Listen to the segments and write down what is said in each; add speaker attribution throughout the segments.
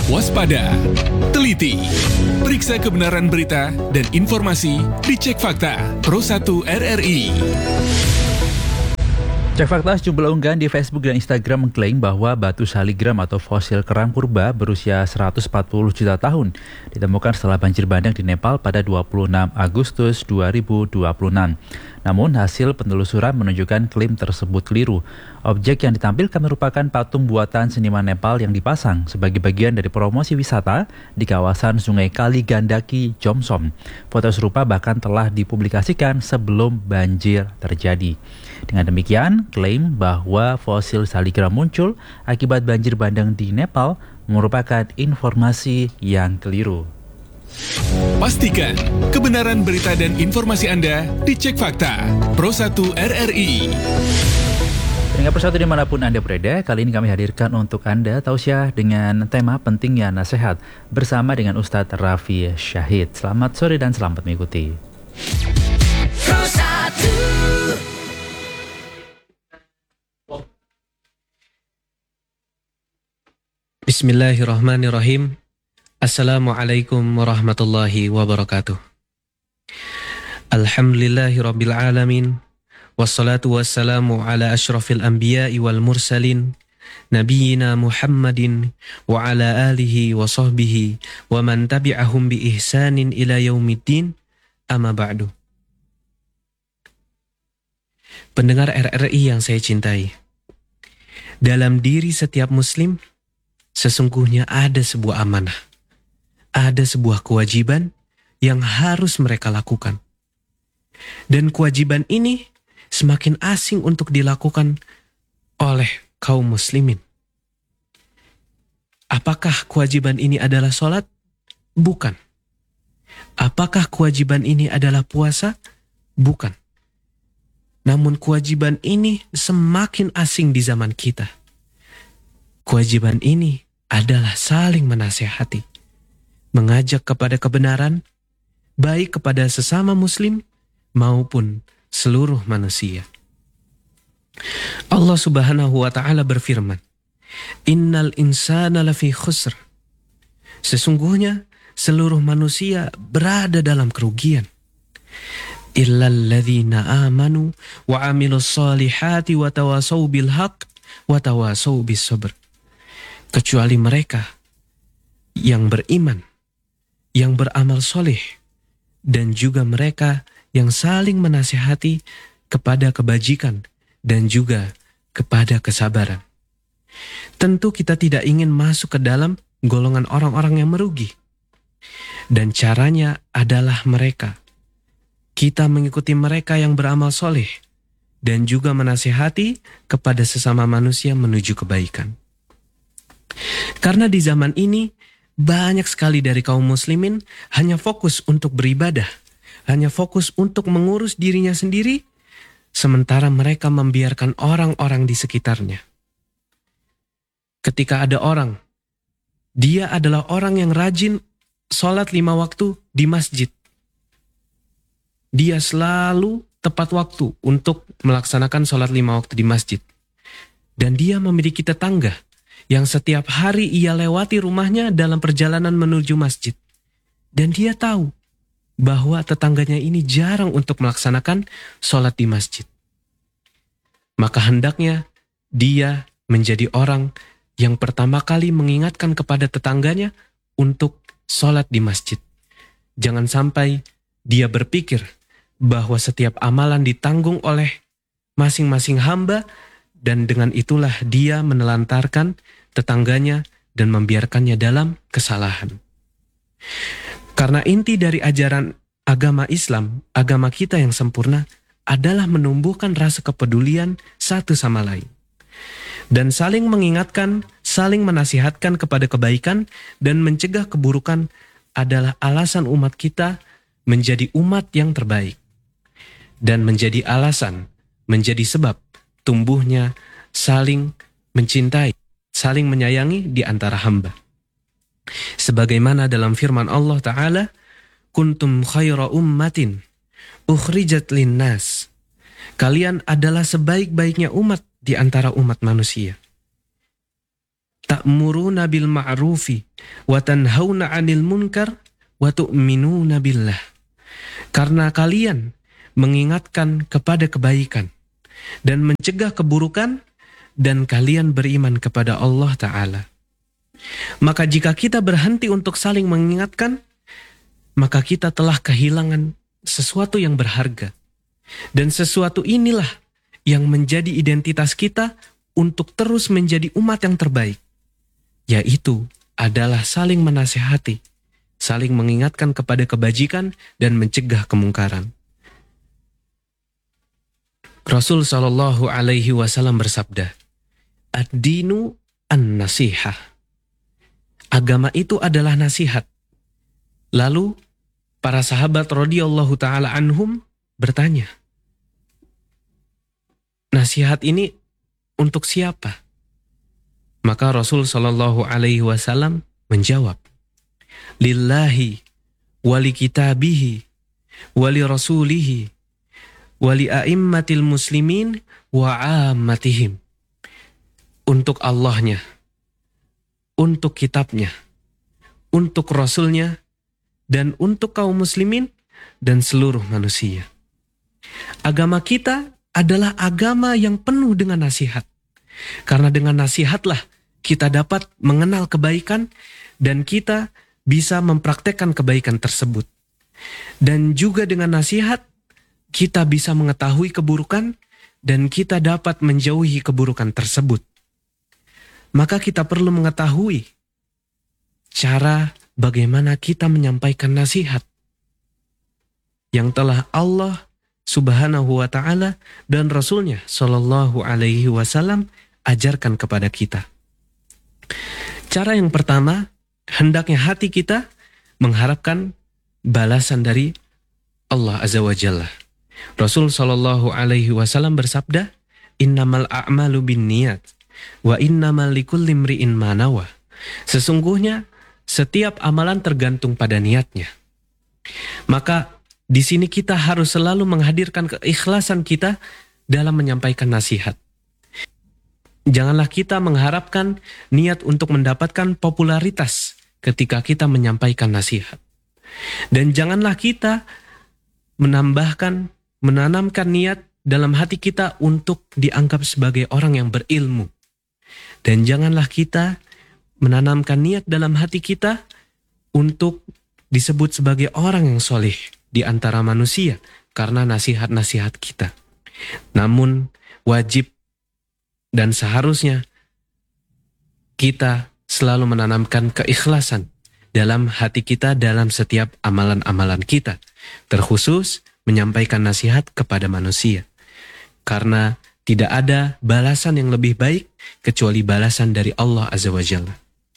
Speaker 1: Waspada, teliti, periksa kebenaran berita dan informasi di Cek Fakta Pro 1 RRI.
Speaker 2: Cek Fakta, sejumlah unggahan di Facebook dan Instagram mengklaim bahwa batu saligram atau fosil kerang purba berusia 140 juta tahun ditemukan setelah banjir bandang di Nepal pada 26 Agustus 2026. Namun hasil penelusuran menunjukkan klaim tersebut keliru. Objek yang ditampilkan merupakan patung buatan seniman Nepal yang dipasang sebagai bagian dari promosi wisata di kawasan Sungai Kali Gandaki, Jomsom. Foto serupa bahkan telah dipublikasikan sebelum banjir terjadi. Dengan demikian, klaim bahwa fosil saligram muncul akibat banjir bandang di Nepal merupakan informasi yang keliru.
Speaker 1: Pastikan kebenaran berita dan informasi Anda di Cek Fakta Pro 1 RRI.
Speaker 2: Pendengar Pro 1 dimanapun Anda berada, kali ini kami hadirkan untuk Anda tausiah dengan tema pentingnya nasihat bersama dengan Ustadz Raffi Syahid. Selamat sore dan selamat mengikuti.
Speaker 3: Pro 1.
Speaker 4: Bismillahirrahmanirrahim. Assalamualaikum warahmatullahi wabarakatuh. Alhamdulillahirabbil alamin. Wassalatu wassalamu ala asyrafil anbiya'i wal mursalin nabiyyina Muhammadin wa ala alihi wa sahbihi wa man tabi'ahum bi ihsanin ila yaumiddin. Amma ba'du. Pendengar RRI yang saya cintai, dalam diri setiap muslim sesungguhnya ada sebuah amanah, ada sebuah kewajiban yang harus mereka lakukan. Dan kewajiban ini semakin asing untuk dilakukan oleh kaum muslimin. Apakah kewajiban ini adalah sholat? Bukan. Apakah kewajiban ini adalah puasa? Bukan. Namun kewajiban ini semakin asing di zaman kita. Kewajiban ini adalah saling menasihati, mengajak kepada kebenaran, baik kepada sesama muslim maupun seluruh manusia. Allah Subhanahu wa ta'ala berfirman, Innal insana lafi khusr. Sesungguhnya seluruh manusia berada dalam kerugian. Illal ladzina amanu wa amilus solihati wa tawasaw bil haq wa tawasaw bis sabr. Kecuali mereka yang beriman, yang beramal soleh, dan juga mereka yang saling menasihati kepada kebajikan dan juga kepada kesabaran. Tentu kita tidak ingin masuk ke dalam golongan orang-orang yang merugi. Dan caranya adalah mereka. Kita mengikuti mereka yang beramal soleh dan juga menasihati kepada sesama manusia menuju kebaikan. Karena di zaman ini banyak sekali dari kaum muslimin hanya fokus untuk beribadah, hanya fokus untuk mengurus dirinya sendiri, sementara mereka membiarkan orang-orang di sekitarnya. Ketika ada orang, dia adalah orang yang rajin sholat 5 waktu di masjid. Dia selalu tepat waktu untuk melaksanakan sholat 5 waktu di masjid. Dan dia memiliki tetangga yang setiap hari ia lewati rumahnya dalam perjalanan menuju masjid. Dan dia tahu bahwa tetangganya ini jarang untuk melaksanakan sholat di masjid. Maka hendaknya dia menjadi orang yang pertama kali mengingatkan kepada tetangganya untuk sholat di masjid. Jangan sampai dia berpikir bahwa setiap amalan ditanggung oleh masing-masing hamba, dan dengan itulah dia menelantarkan tetangganya dan membiarkannya dalam kesalahan. Karena inti dari ajaran agama Islam, agama kita yang sempurna, adalah menumbuhkan rasa kepedulian satu sama lain. Dan saling mengingatkan, saling menasihatkan kepada kebaikan dan mencegah keburukan adalah alasan umat kita menjadi umat yang terbaik. Dan menjadi alasan, menjadi sebab tumbuhnya saling mencintai, saling menyayangi di antara hamba. Sebagaimana dalam firman Allah Ta'ala, Kuntum khaira ummatin ukhrijat linnas. Kalian adalah sebaik-baiknya umat di antara umat manusia. ta'muruna bil ma'rufi wa tanhauna 'anil munkar wa tu'minuna billah. Karena kalian mengingatkan kepada kebaikan dan mencegah keburukan, dan kalian beriman kepada Allah Ta'ala. Maka jika kita berhenti untuk saling mengingatkan, maka kita telah kehilangan sesuatu yang berharga. Dan sesuatu inilah yang menjadi identitas kita untuk terus menjadi umat yang terbaik, yaitu adalah saling menasihati, saling mengingatkan kepada kebajikan dan mencegah kemungkaran. Rasul Shallallahu Alaihi Wasallam bersabda, "Ad-dinu an-nasihah." Agama itu adalah nasihat. Lalu para sahabat radhiyallahu taala anhum bertanya, nasihat ini untuk siapa? Maka Rasul Shallallahu Alaihi Wasallam menjawab, lillahi wali kitabihi wali rasulihi wali a'immatil muslimin wa ammatihim. Untuk Allahnya, untuk kitabnya, untuk rasulnya, dan untuk kaum muslimin dan seluruh manusia. Agama kita adalah agama yang penuh dengan nasihat. Karena dengan nasihatlah kita dapat mengenal kebaikan dan kita bisa mempraktekkan kebaikan tersebut. Dan juga dengan nasihat kita bisa mengetahui keburukan dan kita dapat menjauhi keburukan tersebut. Maka kita perlu mengetahui cara bagaimana kita menyampaikan nasihat yang telah Allah Subhanahu wa ta'ala dan Rasulnya Shallallahu Alaihi Wasallam ajarkan kepada kita. Cara yang pertama, hendaknya hati kita mengharapkan balasan dari Allah Azza wa Jalla. Rasul Shallallahu Alaihi Wasallam bersabda, innamal a'malu binniyat wa innamal likulli imri'in ma nawa. Sesungguhnya setiap amalan tergantung pada niatnya. Maka di sini kita harus selalu menghadirkan keikhlasan kita dalam menyampaikan nasihat. Janganlah kita mengharapkan niat untuk mendapatkan popularitas ketika kita menyampaikan nasihat. Dan janganlah kita menanamkan niat dalam hati kita untuk dianggap sebagai orang yang berilmu. Dan janganlah kita menanamkan niat dalam hati kita untuk disebut sebagai orang yang soleh di antara manusia karena nasihat-nasihat kita. Namun wajib dan seharusnya kita selalu menanamkan keikhlasan dalam hati kita dalam setiap amalan-amalan kita, terkhusus menyampaikan nasihat kepada manusia. Karena tidak ada balasan yang lebih baik kecuali balasan dari Allah Azza wa Jalla.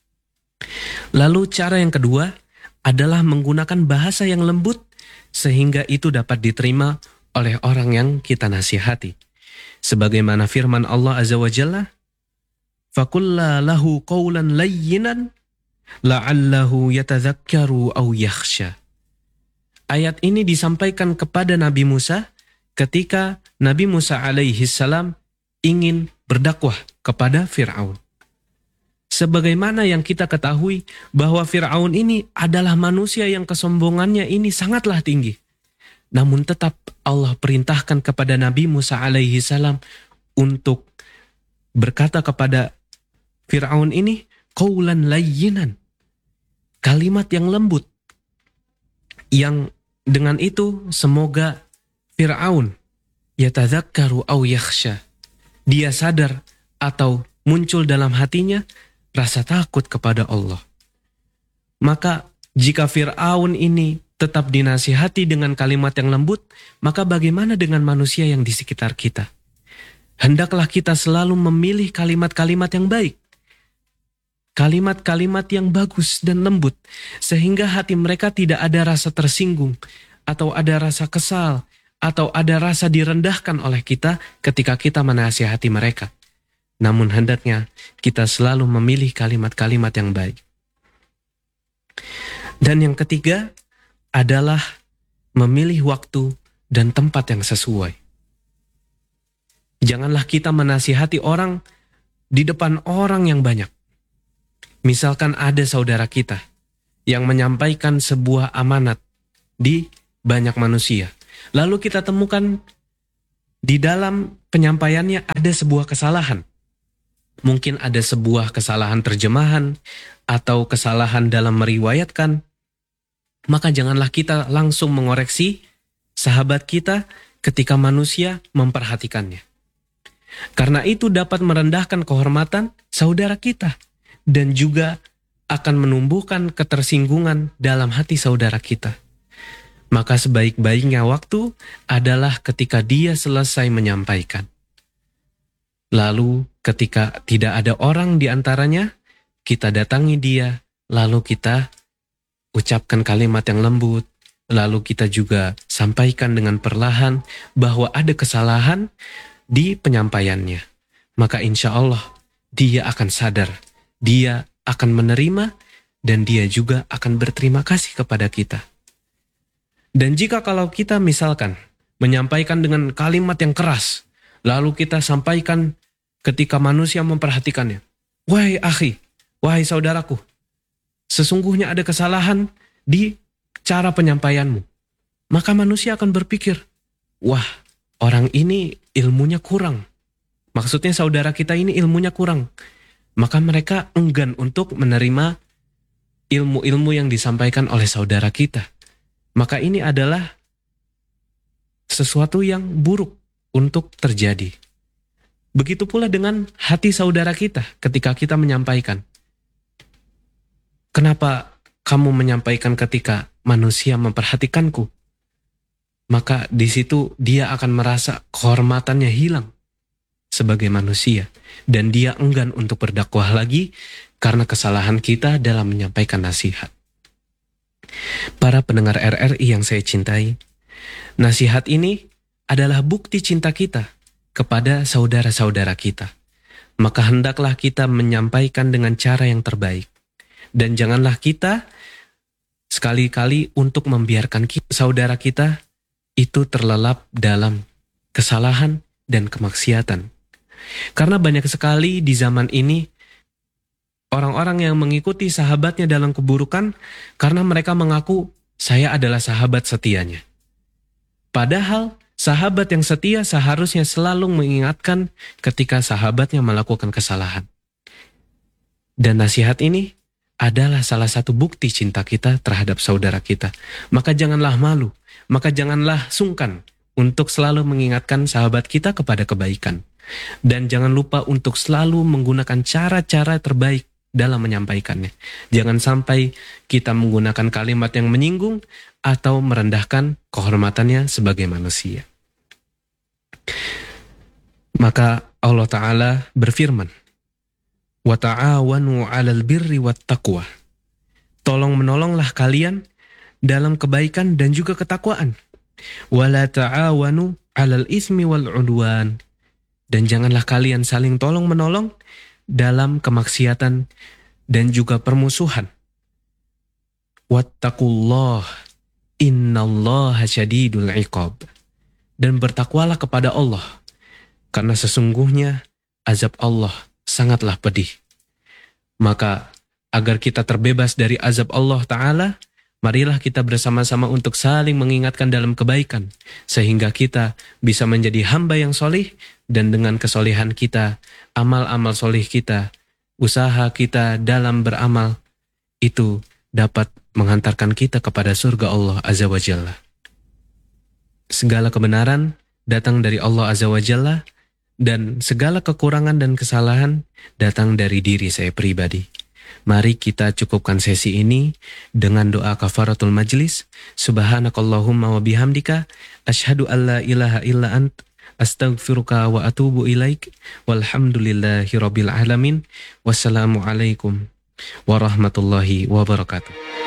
Speaker 4: Lalu cara yang kedua adalah menggunakan bahasa yang lembut sehingga itu dapat diterima oleh orang yang kita nasihati. Sebagaimana firman Allah Azza wa Jalla, "Faqulla lahu qawlan layyinan la'allahu yatadzakkaru aw yakhsha." Ayat ini disampaikan kepada Nabi Musa ketika Nabi Musa alaihi salam ingin berdakwah kepada Fir'aun. Sebagaimana yang kita ketahui bahwa Fir'aun ini adalah manusia yang kesombongannya ini sangatlah tinggi. Namun tetap Allah perintahkan kepada Nabi Musa alaihi salam untuk berkata kepada Fir'aun ini, qaulan layyinan, kalimat yang lembut. Yang dengan itu semoga Fir'aun yatadzakkaru aw yakhsha, dia sadar atau muncul dalam hatinya rasa takut kepada Allah. Maka jika Fir'aun ini tetap dinasihati dengan kalimat yang lembut, maka bagaimana dengan manusia yang di sekitar kita? Hendaklah kita selalu memilih kalimat-kalimat yang baik, kalimat-kalimat yang bagus dan lembut, sehingga hati mereka tidak ada rasa tersinggung, atau ada rasa kesal, atau ada rasa direndahkan oleh kita ketika kita menasihati mereka. Namun hendaknya kita selalu memilih kalimat-kalimat yang baik. Dan yang ketiga adalah memilih waktu dan tempat yang sesuai. Janganlah kita menasihati orang di depan orang yang banyak. misalkan ada saudara kita yang menyampaikan sebuah amanat di banyak manusia, lalu kita temukan di dalam penyampaiannya ada sebuah kesalahan. Mungkin ada sebuah kesalahan terjemahan atau kesalahan dalam meriwayatkan, maka janganlah kita langsung mengoreksi sahabat kita ketika manusia memperhatikannya. Karena itu dapat merendahkan kehormatan saudara kita dan juga akan menumbuhkan ketersinggungan dalam hati saudara kita. Maka sebaik-baiknya waktu adalah ketika dia selesai menyampaikan. Lalu ketika tidak ada orang di antaranya, kita datangi dia, lalu kita ucapkan kalimat yang lembut, lalu kita juga sampaikan dengan perlahan bahwa ada kesalahan di penyampaiannya. Maka insya Allah dia akan sadar, dia akan menerima, dan dia juga akan berterima kasih kepada kita. Dan jika kalau kita misalkan menyampaikan dengan kalimat yang keras, lalu kita sampaikan ketika manusia memperhatikannya, wahai akhi, wahai saudaraku, sesungguhnya ada kesalahan di cara penyampaianmu. Maka manusia akan berpikir, wah, orang ini ilmunya kurang. Maksudnya saudara kita ini ilmunya kurang. Maka mereka enggan untuk menerima ilmu-ilmu yang disampaikan oleh saudara kita. Maka ini adalah sesuatu yang buruk untuk terjadi. Begitu pula dengan hati saudara kita ketika kita menyampaikan. Kenapa kamu menyampaikan ketika manusia memperhatikanku? Maka di situ dia akan merasa kehormatannya hilang sebagai manusia. Dan dia enggan untuk berdakwah lagi karena kesalahan kita dalam menyampaikan nasihat. Para pendengar RRI yang saya cintai, nasihat ini adalah bukti cinta kita kepada saudara-saudara kita. Maka hendaklah kita menyampaikan dengan cara yang terbaik. Dan janganlah kita sekali-kali untuk membiarkan saudara kita itu terlelap dalam kesalahan dan kemaksiatan. Karena banyak sekali di zaman ini orang-orang yang mengikuti sahabatnya dalam keburukan karena mereka mengaku saya adalah sahabat setianya. Padahal sahabat yang setia seharusnya selalu mengingatkan ketika sahabatnya melakukan kesalahan. Dan nasihat ini adalah salah satu bukti cinta kita terhadap saudara kita. Maka janganlah malu, maka janganlah sungkan untuk selalu mengingatkan sahabat kita kepada kebaikan. Dan jangan lupa untuk selalu menggunakan cara-cara terbaik dalam menyampaikannya. Jangan sampai kita menggunakan kalimat yang menyinggung atau merendahkan kehormatannya sebagai manusia. Maka Allah Ta'ala berfirman, wa ta'awanu 'alal birri wat taqwa. Tolong menolonglah kalian dalam kebaikan dan juga ketakwaan. Wa la ta'awanu 'alal ismi wal 'udwan. Dan janganlah kalian saling tolong menolong dalam kemaksiatan dan juga permusuhan. Wattaqullah innallaha syadidul 'iqab. Dan bertakwalah kepada Allah, karena sesungguhnya azab Allah sangatlah pedih. Maka agar kita terbebas dari azab Allah Ta'ala, marilah kita bersama-sama untuk saling mengingatkan dalam kebaikan, sehingga kita bisa menjadi hamba yang solih, dan dengan kesolehan kita, amal-amal solih kita, usaha kita dalam beramal, itu dapat menghantarkan kita kepada surga Allah Azza wa Jalla. Segala kebenaran datang dari Allah Azza wa Jalla, dan segala kekurangan dan kesalahan datang dari diri saya pribadi. Mari kita cukupkan sesi ini dengan doa kafaratul majlis. Subhanakallahumma wa bihamdika asyhadu an la ilaha illa ant astaghfiruka wa atubu ilaik walhamdulillahi rabbil alamin. Wassalamualaikum warahmatullahi wabarakatuh.